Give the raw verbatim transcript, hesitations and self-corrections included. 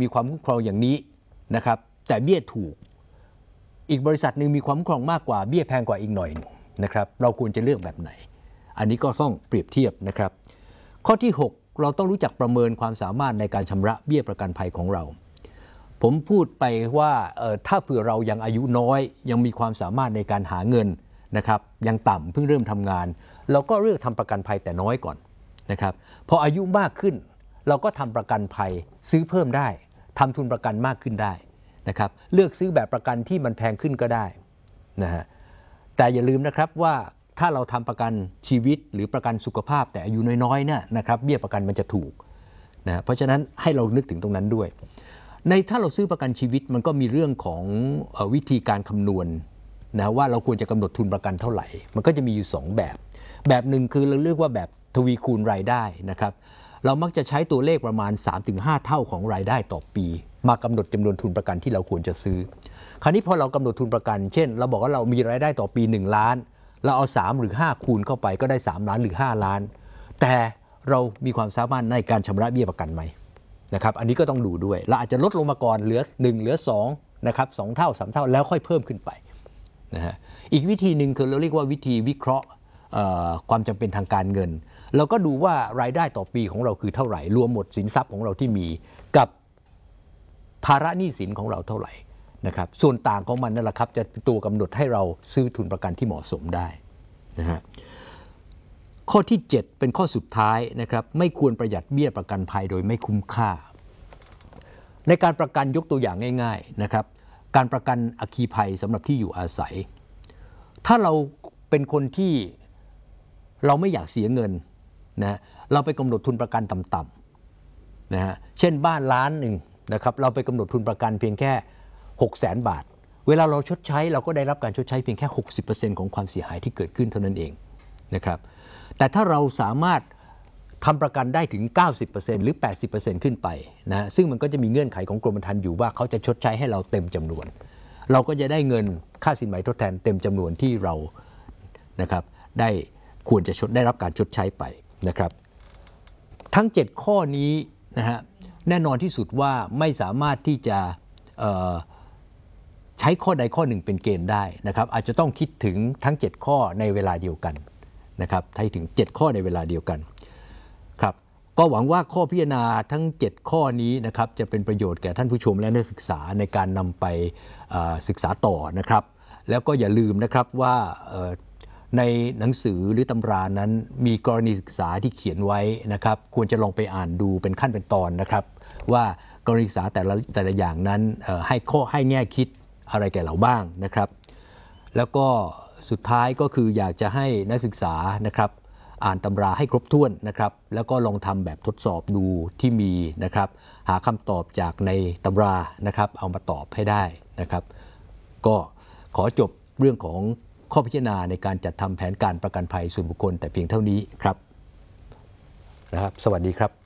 มีความคุ้มครองอย่างนี้นะครับแต่เบี้ยถูกอีกบริษัทหนึ่งมีความคุ้มครองมากกว่าเบี้ยแพงกว่าอีกหน่อยนะครับเราควรจะเลือกแบบไหนอันนี้ก็ต้องเปรียบเทียบนะครับข้อที่หกเราต้องรู้จักประเมินความสามารถในการชำระเบี้ยประกันภัยของเราผมพูดไปว่าถ้าเผื่อเรายังอายุน้อยยังมีความสามารถในการหาเงินนะครับยังต่ำเพิ่งเริ่มทำงานเราก็เลือกทำประกันภัยแต่น้อยก่อนนะครับพออายุมากขึ้นเราก็ทำประกันภัยซื้อเพิ่มได้ทำทุนประกันมากขึ้นได้นะครับเลือกซื้อแบบประกันที่มันแพงขึ้นก็ได้นะฮะแต่อย่าลืมนะครับว่าถ้าเราทำประกันชีวิตหรือประกันสุขภาพแต่อายุน้อยๆเนี่ยนะครับเบี้ยประกันมันจะถูกนะเพราะฉะนั้นให้เรานึกถึงตรงนั้นด้วยในถ้าเราซื้อประกันชีวิตมันก็มีเรื่องของเอ่อวิธีการคำนวณนะว่าเราควรจะกำหนดทุนประกันเท่าไหร่มันก็จะมีอยู่สองแบบแบบหนึ่งคือเราเรียกว่าแบบทวีคูณรายได้นะครับเรามักจะใช้ตัวเลขประมาณ สามถึงห้า เท่าของรายได้ต่อปีมากำหนดจำนวนทุนประกันที่เราควรจะซื้อคราวนี้พอเรากำหนดทุนประกันเช่นเราบอกว่าเรามีรายได้ต่อปีหนึ่งล้านเราเอาสามหรือห้าคูณเข้าไปก็ได้สามล้านหรือห้าล้านแต่เรามีความสามารถในการชำระเบี้ยประกันไหมนะครับอันนี้ก็ต้องดูด้วยเราอาจจะลดลงมาก่อนเหลือหนึ่งเหลือสองนะครับสองเท่าสามเท่าแล้วค่อยเพิ่มขึ้นไปนะฮะอีกวิธีหนึ่งคือเราเรียกว่าวิธีวิเคราะห์ความจำเป็นทางการเงินเราก็ดูว่ารายได้ต่อปีของเราคือเท่าไหร่รวมหมดสินทรัพย์ของเราที่มีกับภาระหนี้สินของเราเท่าไหร่นะครับส่วนต่างของมันนั่นแหละครับจะเป็นตัวกำหนดให้เราซื้อทุนประกันที่เหมาะสมได้นะฮะข้อที่เจ็ดเป็นข้อสุดท้ายนะครับไม่ควรประหยัดเบี้ยประกันภัยโดยไม่คุ้มค่าในการประกันยกตัวอย่างง่ายๆนะครับการประกันอัคคีภัยสำหรับที่อยู่อาศัยถ้าเราเป็นคนที่เราไม่อยากเสียเงินนะเราไปกำหนดทุนประกันต่ำๆนะฮะเช่นบ้านล้านหนึ่งนะครับเราไปกำหนดทุนประกันเพียงแค่หกแสนบาทเวลาเราชดใช้เราก็ได้รับการชดใช้เพียงแค่ หกสิบเปอร์เซ็นต์ ของความเสียหายที่เกิดขึ้นเท่านั้นเองนะครับแต่ถ้าเราสามารถทำประกันได้ถึง เก้าสิบเปอร์เซ็นต์ หรือ แปดสิบเปอร์เซ็นต์ ขึ้นไปนะซึ่งมันก็จะมีเงื่อนไขของกรมธรรม์อยู่ว่าเขาจะชดใช้ให้เราเต็มจำนวนเราก็จะได้เงินค่าสินไหมทดแทนเต็มจำนวนที่เรานะครับได้ควรจะชดได้รับการชดใช้ไปนะครับทั้งเจ็ดข้อนี้นะฮะแน่นอนที่สุดว่าไม่สามารถที่จะใช้ข้อใดข้อหนึ่งเป็นเกณฑ์ได้นะครับอาจจะต้องคิดถึงทั้งเจ็ดข้อในเวลาเดียวกันนะครับให้ถึงเจ็ดข้อในเวลาเดียวกันครับก็หวังว่าข้อพิจารณาทั้งเจ็ดข้อนี้นะครับจะเป็นประโยชน์แก่ท่านผู้ชมและนักศึกษาในการนำไปศึกษาต่อนะครับแล้วก็อย่าลืมนะครับว่าในหนังสือหรือตำรานั้นมีกรณีศึกษาที่เขียนไว้นะครับควรจะลองไปอ่านดูเป็นขั้นเป็นตอนนะครับว่ากรณีศึกษาแต่ละแต่ละอย่างนั้นให้ข้อให้แง่คิดอะไรแก่เราบ้างนะครับแล้วก็สุดท้ายก็คืออยากจะให้นักศึกษานะครับอ่านตำราให้ครบถ้วนนะครับแล้วก็ลองทำแบบทดสอบดูที่มีนะครับหาคำตอบจากในตำรานะครับเอามาตอบให้ได้นะครับก็ขอจบเรื่องของข้อพิจารณาในการจัดทำแผนการประกันภัยส่วนบุคคลแต่เพียงเท่านี้ครับนะครับสวัสดีครับ